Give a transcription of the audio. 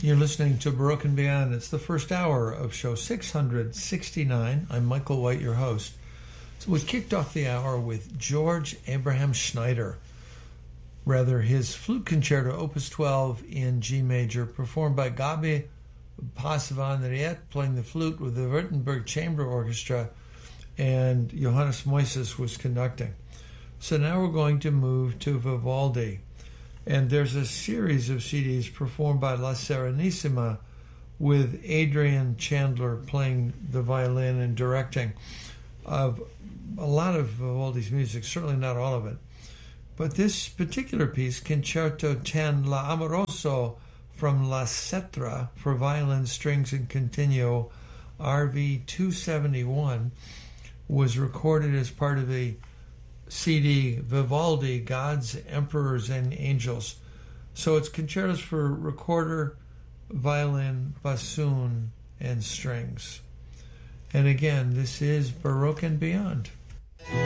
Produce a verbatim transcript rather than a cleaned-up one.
You're listening to Baroque and Beyond. It's the first hour of show six hundred sixty-nine. I'm Michael White, your host. So we kicked off the hour with George Abraham Schneider, rather his flute concerto, Opus twelve in G major, performed by Gabi Pasavan-Riet, playing the flute with the Württemberg Chamber Orchestra, and Johannes Moises was conducting. So now we're going to move to Vivaldi. And there's a series of C Ds performed by La Serenissima with Adrian Chandler playing the violin and directing of a lot of Vivaldi's music, certainly not all of it. But this particular piece, Concerto ten La Amoroso from La Cetra for violin, strings, and continuo, R V two seventy-one, was recorded as part of the C D Vivaldi, Gods, Emperors, and Angels. So it's concertos for recorder, violin, bassoon, and strings. And again, this is Baroque and Beyond.